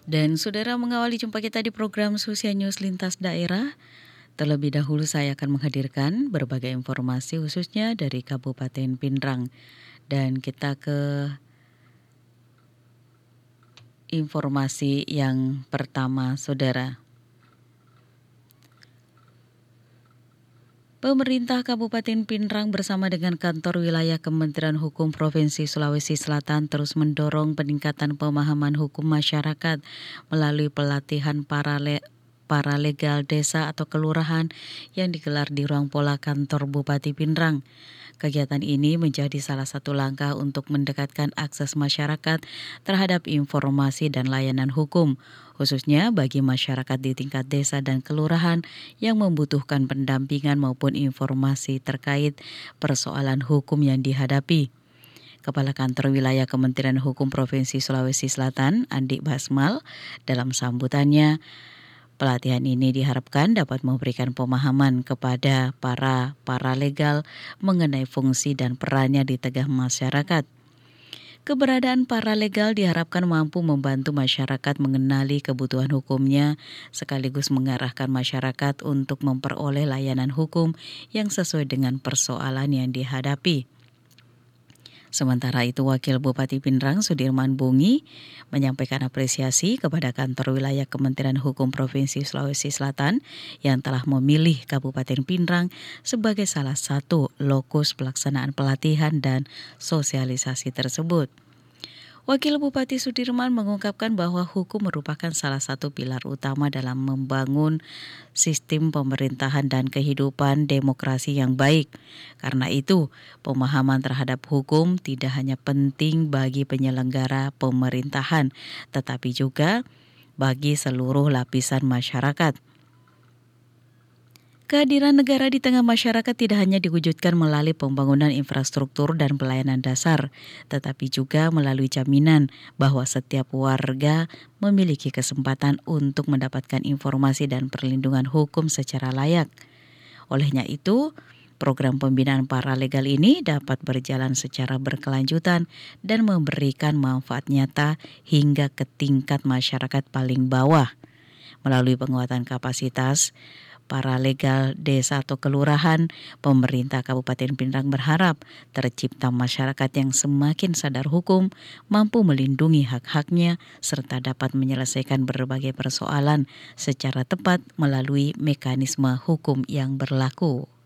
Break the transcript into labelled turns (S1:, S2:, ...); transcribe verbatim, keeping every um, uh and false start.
S1: Dan saudara, mengawali jumpa kita di program Susia News Lintas Daerah. Terlebih dahulu saya akan menghadirkan berbagai informasi khususnya dari Kabupaten Pindrang. Dan kita ke informasi yang pertama, saudara. Pemerintah Kabupaten Pindrang bersama dengan kantor wilayah Kementerian Hukum Provinsi Sulawesi Selatan terus mendorong peningkatan pemahaman hukum masyarakat melalui pelatihan parale- paralegal desa atau kelurahan yang digelar di ruang pola kantor Bupati Pindrang. Kegiatan ini menjadi salah satu langkah untuk mendekatkan akses masyarakat terhadap informasi dan layanan hukum, khususnya bagi masyarakat di tingkat desa dan kelurahan yang membutuhkan pendampingan maupun informasi terkait persoalan hukum yang dihadapi. Kepala Kantor Wilayah Kementerian Hukum Provinsi Sulawesi Selatan, Andi Basmal, dalam sambutannya, pelatihan ini diharapkan dapat memberikan pemahaman kepada para paralegal mengenai fungsi dan perannya di tengah masyarakat. Keberadaan paralegal diharapkan mampu membantu masyarakat mengenali kebutuhan hukumnya, sekaligus mengarahkan masyarakat untuk memperoleh layanan hukum yang sesuai dengan persoalan yang dihadapi. Sementara itu, Wakil Bupati Pindrang Sudirman Bungi menyampaikan apresiasi kepada kantor wilayah Kementerian Hukum Provinsi Sulawesi Selatan yang telah memilih Kabupaten Pindrang sebagai salah satu lokus pelaksanaan pelatihan dan sosialisasi tersebut. Wakil Bupati Sudirman mengungkapkan bahwa hukum merupakan salah satu pilar utama dalam membangun sistem pemerintahan dan kehidupan demokrasi yang baik. Karena itu, pemahaman terhadap hukum tidak hanya penting bagi penyelenggara pemerintahan, tetapi juga bagi seluruh lapisan masyarakat. Kehadiran negara di tengah masyarakat tidak hanya diwujudkan melalui pembangunan infrastruktur dan pelayanan dasar, tetapi juga melalui jaminan bahwa setiap warga memiliki kesempatan untuk mendapatkan informasi dan perlindungan hukum secara layak. Olehnya itu, program pembinaan paralegal ini dapat berjalan secara berkelanjutan dan memberikan manfaat nyata hingga ke tingkat masyarakat paling bawah. Melalui penguatan kapasitas paralegal desa atau kelurahan, pemerintah Kabupaten Pindrang berharap tercipta masyarakat yang semakin sadar hukum, mampu melindungi hak-haknya, serta dapat menyelesaikan berbagai persoalan secara tepat melalui mekanisme hukum yang berlaku.